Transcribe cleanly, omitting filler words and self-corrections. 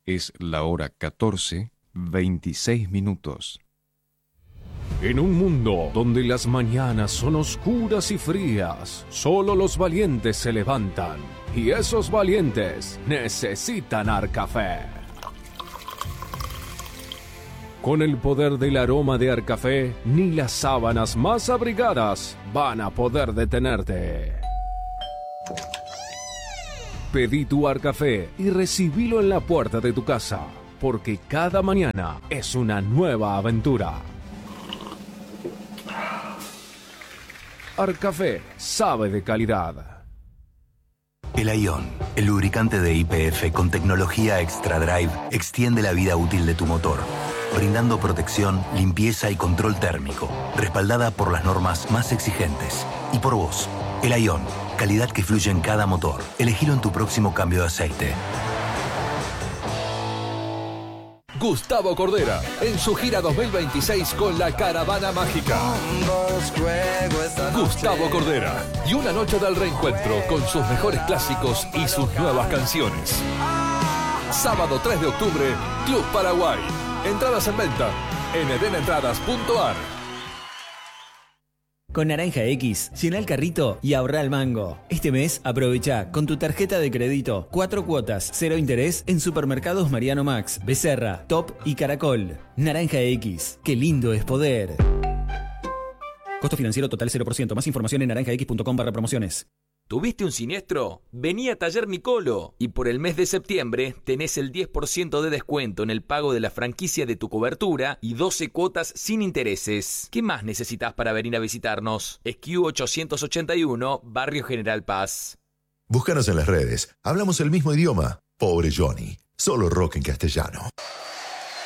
Es la hora 14:26. En un mundo donde las mañanas son oscuras y frías, solo los valientes se levantan. Y esos valientes necesitan Arcafé. Con el poder del aroma de Arcafé, ni las sábanas más abrigadas van a poder detenerte. Pedí tu Arcafé y recibilo en la puerta de tu casa, porque cada mañana es una nueva aventura. Arcafé sabe de calidad. El Ion, el lubricante de YPF con tecnología Extra Drive, extiende la vida útil de tu motor, brindando protección, limpieza y control térmico, respaldada por las normas más exigentes. Y por vos, el Ion, calidad que fluye en cada motor. Elegilo en tu próximo cambio de aceite. Gustavo Cordera, en su gira 2026 con la Caravana Mágica. Gustavo Cordera, y una noche del reencuentro con sus mejores clásicos y sus nuevas canciones. Sábado 3 de octubre, Club Paraguay. Entradas en venta en edenentradas.ar. Con Naranja X, llena el carrito y ahorra el mango. Este mes, aprovecha con tu tarjeta de crédito 4 cuotas, 0 interés en supermercados Mariano Max, Becerra, Top y Caracol. Naranja X, qué lindo es poder. Costo financiero total 0%. Más información en naranjax.com/promociones. ¿Tuviste un siniestro? Vení a Taller Nicolo y por el mes de septiembre tenés el 10% de descuento en el pago de la franquicia de tu cobertura y 12 cuotas sin intereses. ¿Qué más necesitas para venir a visitarnos? SQ 881, Barrio General Paz. Búscanos en las redes. Hablamos el mismo idioma. Pobre Johnny. Solo rock en castellano.